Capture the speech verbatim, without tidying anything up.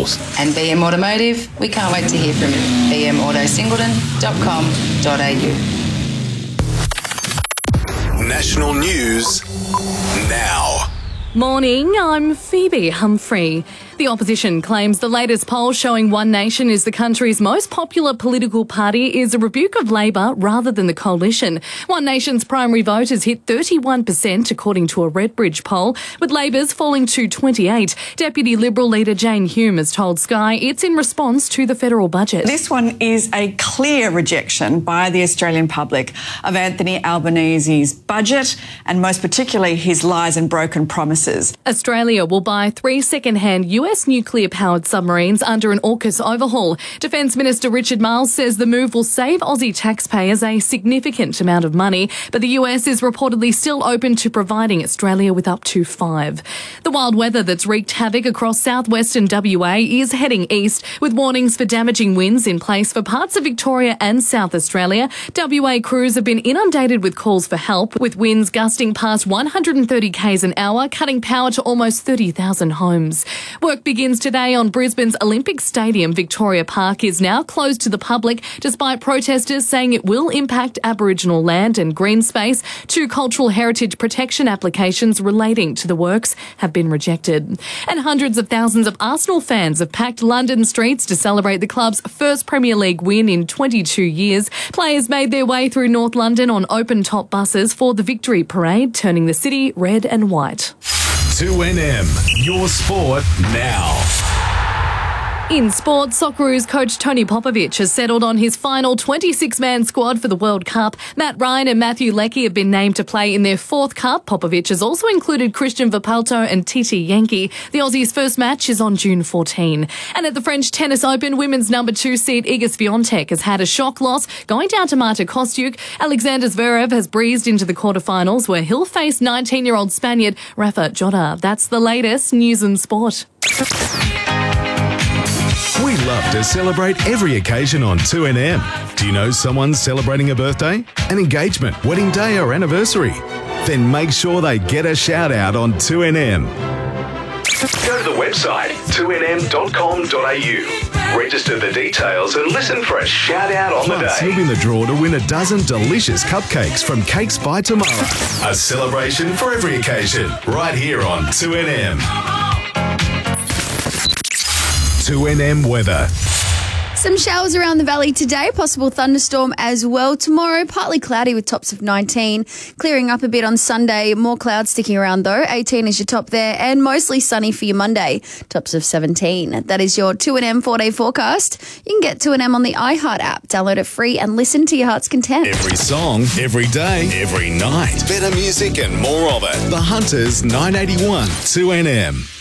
vehicles. And B M Automotive, we can't wait to hear from you. b m auto singleton dot com dot a u. National news now. Morning, I'm Phoebe Humphrey. The opposition claims the latest poll showing One Nation is the country's most popular political party is a rebuke of Labor rather than the coalition. One Nation's primary vote has hit thirty-one percent according to a Redbridge poll, with Labor's falling to twenty-eight. Deputy Liberal leader Jane Hume has told Sky it's in response to the federal budget. This one is a clear rejection by the Australian public of Anthony Albanese's budget and most particularly his lies and broken promises. Australia will buy three second-hand U S nuclear-powered submarines under an AUKUS overhaul. Defence Minister Richard Marles says the move will save Aussie taxpayers a significant amount of money, but the U S is reportedly still open to providing Australia with up to five. The wild weather that's wreaked havoc across southwestern W A is heading east, with warnings for damaging winds in place for parts of Victoria and South Australia. W A crews have been inundated with calls for help, with winds gusting past one hundred thirty k's an hour, cutting power to almost thirty thousand homes. Work begins today on Brisbane's Olympic Stadium. Victoria Park is now closed to the public, despite protesters saying it will impact Aboriginal land and green space. Two cultural heritage protection applications relating to the works have been rejected. And hundreds of thousands of Arsenal fans have packed London streets to celebrate the club's first Premier League win in twenty-two years. Players made their way through North London on open-top buses for the victory parade, turning the city red and white. two N M, your sport now. In sport, Socceroos coach Tony Popovic has settled on his final twenty-six man squad for the World Cup. Matt Ryan and Matthew Leckie have been named to play in their fourth cup. Popovic has also included Christian Vapalto and Titi Yankee. The Aussies' first match is on June fourteenth. And at the French Tennis Open, women's number two seed Iga Swiatek has had a shock loss, going down to Marta Kostyuk. Alexander Zverev has breezed into the quarterfinals, where he'll face nineteen-year-old Spaniard Rafa Jota. That's the latest news and sport. We love to celebrate every occasion on two N M. Do you know someone's celebrating a birthday, an engagement, wedding day or anniversary? Then make sure they get a shout out on two N M. Go to the website two N M dot com dot a u. Register the details and listen for a shout out on the day. Plus, you'll be in the draw to win a dozen delicious cupcakes from Cakes by Tomorrow. A celebration for every occasion, right here on two N M. two N M weather. Some showers around the valley today, possible thunderstorm as well. Tomorrow, partly cloudy with tops of nineteen. Clearing up a bit on Sunday, more clouds sticking around though. eighteen is your top there, and mostly sunny for your Monday, tops of seventeen. That is your two N M four-day forecast. You can get two N M on the iHeart app. Download it free and listen to your heart's content. Every song, every day, every night. Better music and more of it. The Hunters nine eighty-one two N M.